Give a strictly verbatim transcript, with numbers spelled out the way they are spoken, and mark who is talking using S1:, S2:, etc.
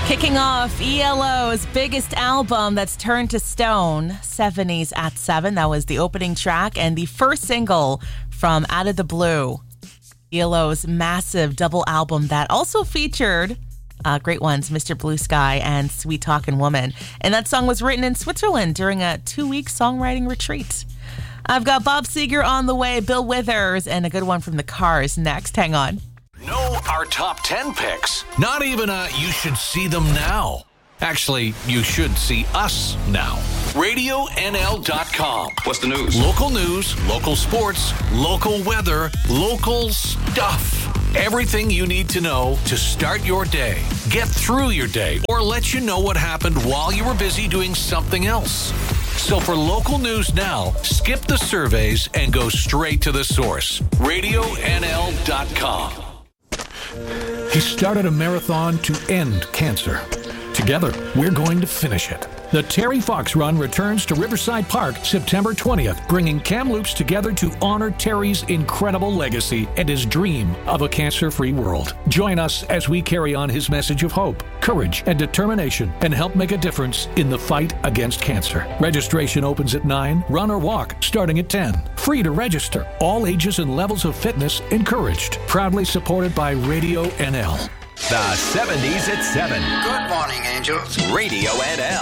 S1: Kicking off E L O's biggest album that's turned to stone, seventies at seven. That was the opening track and the first single from Out of the Blue, E L O's massive double album that also featured uh, great ones, Mister Blue Sky and Sweet Talkin' Woman. And that song was written in Switzerland during a two-week songwriting retreat. I've got Bob Seger on the way, Bill Withers, and a good one from the Cars next. Hang on.
S2: Know our top ten picks. Not even a you should see them now. Actually, you should see us now. radio N L dot com.
S3: What's the news?
S2: Local news, local sports, local weather, local stuff. Everything you need to know to start your day, get through your day, or let you know what happened while you were busy doing something else. So for local news now, skip the surveys and go straight to the source. radio N L dot com.
S4: He started a marathon to end cancer. Together, we're going to finish it. The Terry Fox Run returns to Riverside Park September twentieth, bringing Kamloops together to honor Terry's incredible legacy and his dream of a cancer-free world. Join us as we carry on his message of hope, courage, and determination, and help make a difference in the fight against cancer. Registration opens at nine, run or walk starting at ten. Free to register. All ages and levels of fitness encouraged. Proudly supported by Radio N L.
S5: The seventies at seven.
S6: Good morning, angels.
S5: Radio N L.